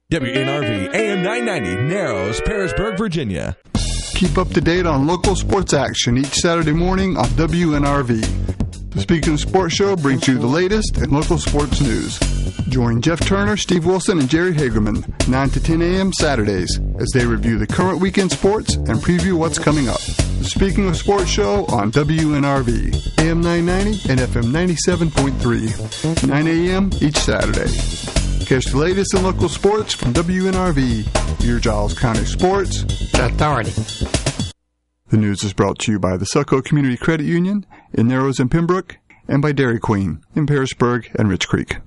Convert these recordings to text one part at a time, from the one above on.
WNRV AM 990, Narrows, Parisburg, Virginia. Keep up to date on local sports action each Saturday morning on WNRV. The Speaking of Sports show brings you the latest in local sports news. Join Jeff Turner, Steve Wilson, and Jerry Hagerman 9 to 10 a.m. Saturdays as they review the current weekend sports and preview what's coming up. The Speaking of Sports show on WNRV, AM 990 and FM 97.3, 9 a.m. each Saturday. Catch the latest in local sports from WNRV, your Giles County Sports Authority. The news is brought to you by the Succo Community Credit Union in Narrows and Pembroke, and by Dairy Queen in Parisburg and Rich Creek.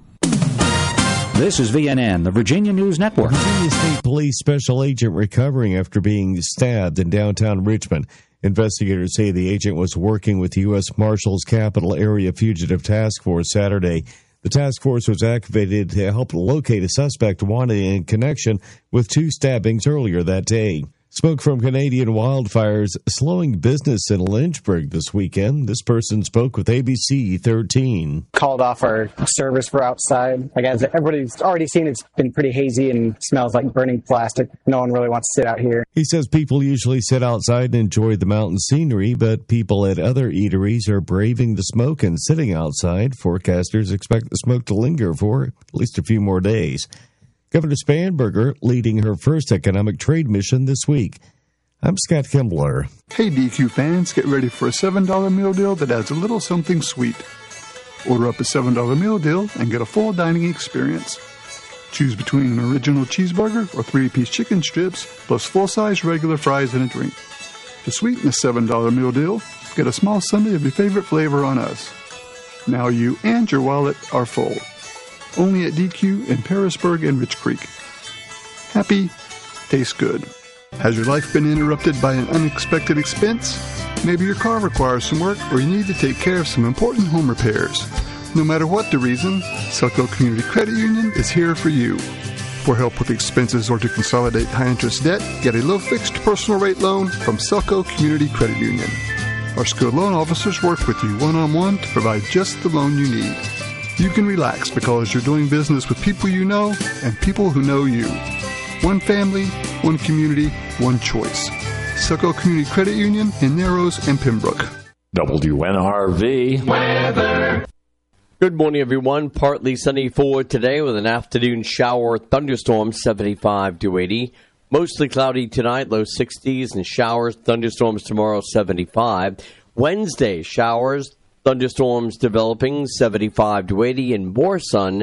This is VNN, the Virginia News Network. Virginia State Police Special Agent recovering after being stabbed in downtown Richmond. Investigators say the agent was working with the U.S. Marshals Capital Area Fugitive Task Force Saturday. The task force was activated to help locate a suspect wanted in connection with two stabbings earlier that day. Smoke from Canadian wildfires slowing business in Lynchburg this weekend. This person spoke with ABC 13. Called off our service for outside. Like, as everybody's already seen, it's been pretty hazy and smells like burning plastic. No one really wants to sit out here. He says people usually sit outside and enjoy the mountain scenery, but people at other eateries are braving the smoke and sitting outside. Forecasters expect the smoke to linger for at least a few more days. Governor Spanberger leading her first economic trade mission this week. I'm Scott Kimbler. Hey DQ fans, get ready for a $7 meal deal that adds a little something sweet. Order up a $7 meal deal and get a full dining experience. Choose between an original cheeseburger or 3-piece chicken strips plus full-size regular fries and a drink. To sweeten the $7 meal deal, get a small sundae of your favorite flavor on us. Now you and your wallet are full. Only at DQ in Parisburg and Rich Creek. Happy, tastes good. Has your life been interrupted by an unexpected expense? Maybe your car requires some work or you need to take care of some important home repairs. No matter what the reason, Succo Community Credit Union is here for you. For help with expenses or to consolidate high-interest debt, get a low-fixed personal rate loan from Succo Community Credit Union. Our skilled loan officers work with you one-on-one to provide just the loan you need. You can relax because you're doing business with people you know and people who know you. One family, one community, one choice. Succo Community Credit Union in Narrows and Pembroke. WNRV weather. Good morning, everyone. Partly sunny for today with an afternoon shower thunderstorm, 75 to 80. Mostly cloudy tonight, low 60s, and showers, thunderstorms tomorrow, 75. Wednesday, showers, thunderstorms developing, 75 to 80, and more sun,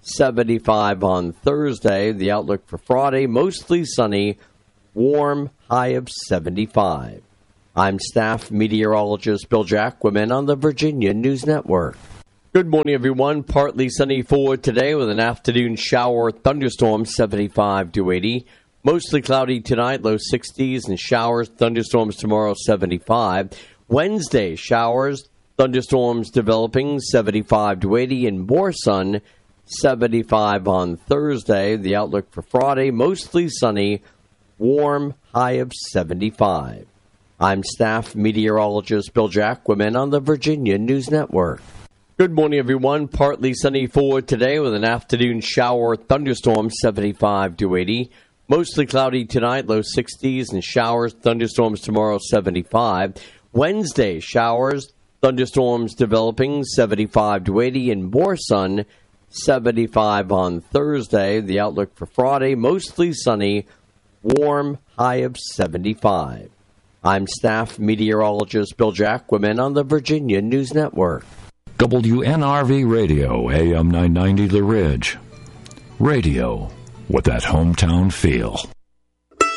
75 on Thursday. The outlook for Friday, mostly sunny, warm, high of 75. I'm staff meteorologist Bill Jacquemin on the Virginia News Network. Good morning, everyone. Partly sunny for today with an afternoon shower thunderstorm, 75 to 80. Mostly cloudy tonight, low 60s, and showers, thunderstorms tomorrow, 75. Wednesday, showers, thunderstorms developing, 75 to 80, and more sun, 75 on Thursday. The outlook for Friday, mostly sunny, warm, high of 75. I'm staff meteorologist Bill Jacquemin on the Virginia News Network. Good morning, everyone. Partly sunny for today with an afternoon shower thunderstorm, 75 to 80. Mostly cloudy tonight, low 60s, and showers, thunderstorms tomorrow, 75. Wednesday, showers, thunderstorms developing, 75 to 80, and more sun, 75 on Thursday. The outlook for Friday, mostly sunny, warm, high of 75. I'm staff meteorologist Bill Jacquemin on the Virginia News Network. WNRV Radio, AM 990 The Ridge. Radio with that hometown feel.